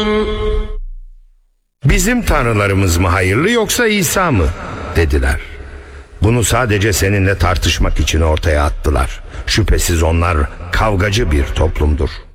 "Bizim tanrılarımız mı hayırlı yoksa İsa mı?" dediler. Bunu sadece seninle tartışmak için ortaya attılar. Şüphesiz onlar kavgacı bir toplumdur.